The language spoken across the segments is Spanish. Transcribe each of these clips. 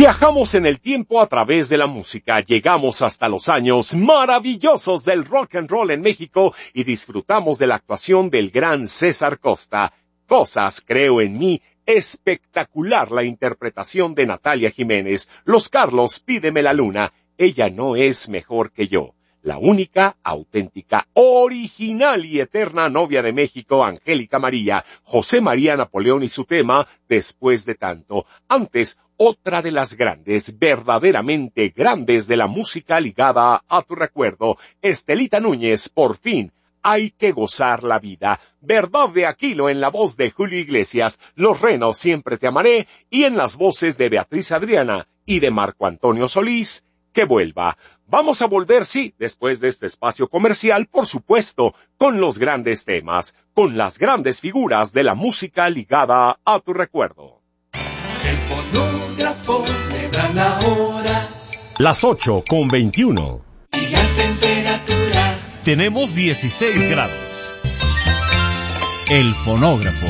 Viajamos en el tiempo a través de la música, llegamos hasta los años maravillosos del rock and roll en México y disfrutamos de la actuación del gran César Costa. Cosas, creo en mí, espectacular la interpretación de Natalia Jiménez. Los Carlos, pídeme la luna, ella no es mejor que yo. La única, auténtica, original y eterna novia de México, Angélica María, José María Napoleón y su tema, Después de tanto. Antes, otra de las grandes, verdaderamente grandes de la música ligada a tu recuerdo, Estelita Núñez, Por fin, hay que gozar la vida. Verdad de Aquilo en la voz de Julio Iglesias, Los Renos, Siempre te amaré, y en las voces de Beatriz Adriana y de Marco Antonio Solís, Que vuelva. Vamos a volver, sí, después de este espacio comercial, por supuesto, con los grandes temas, con las grandes figuras de la música ligada a tu recuerdo. El fonógrafo le da la hora. Las 8:21. Y la temperatura. Tenemos 16 grados. El fonógrafo.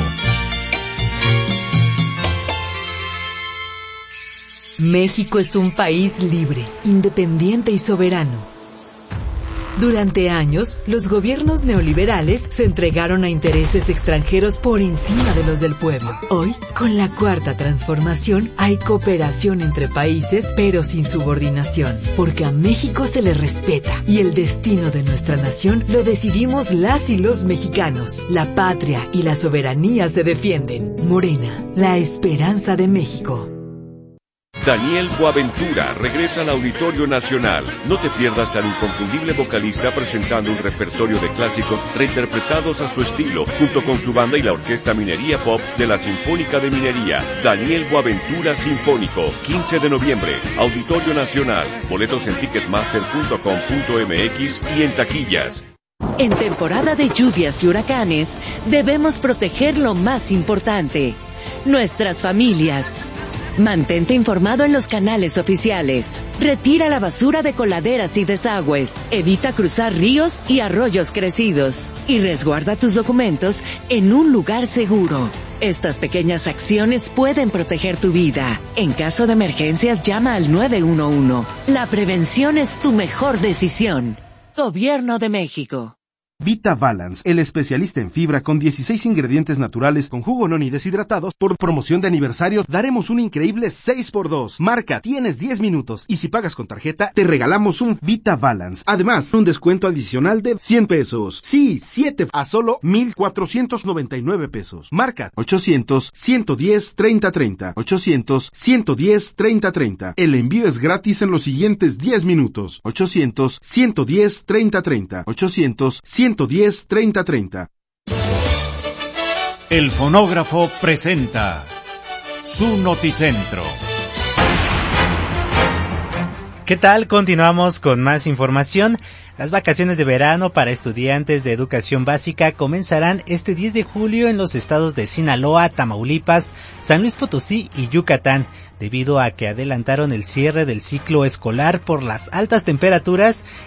México es un país libre, independiente y soberano. Durante años, los gobiernos neoliberales se entregaron a intereses extranjeros por encima de los del pueblo. Hoy, con la Cuarta Transformación, hay cooperación entre países, pero sin subordinación, porque a México se le respeta y el destino de nuestra nación lo decidimos las y los mexicanos. La patria y la soberanía se defienden. Morena, la esperanza de México. Daniel Boaventura regresa al Auditorio Nacional. No te pierdas al inconfundible vocalista presentando un repertorio de clásicos reinterpretados a su estilo, junto con su banda y la Orquesta Minería Pop de la Sinfónica de Minería. Daniel Boaventura Sinfónico, 15 de noviembre, Auditorio Nacional. Boletos en ticketmaster.com.mx y en taquillas. En temporada de lluvias y huracanes, debemos proteger lo más importante: nuestras familias. Mantente informado en los canales oficiales. Retira la basura de coladeras y desagües. Evita cruzar ríos y arroyos crecidos. Y resguarda tus documentos en un lugar seguro. Estas pequeñas acciones pueden proteger tu vida. En caso de emergencias, llama al 911. La prevención es tu mejor decisión. Gobierno de México. Vita Balance, el especialista en fibra con 16 ingredientes naturales con jugo noni deshidratados. Por promoción de aniversario daremos un increíble 6x2. Marca, tienes 10 minutos y si pagas con tarjeta te regalamos un Vita Balance. Además, un descuento adicional de 100 pesos. Sí, 7 a solo 1,499 pesos. Marca 800-110-3030. 800-110-3030. El envío es gratis en los siguientes 10 minutos. 800-110-3030. 800-110-3030. El fonógrafo presenta su noticentro. ¿Qué tal? Continuamos con más información. Las vacaciones de verano para estudiantes de educación básica comenzarán este 10 de julio en los estados de Sinaloa, Tamaulipas, San Luis Potosí y Yucatán, debido a que adelantaron el cierre del ciclo escolar por las altas temperaturas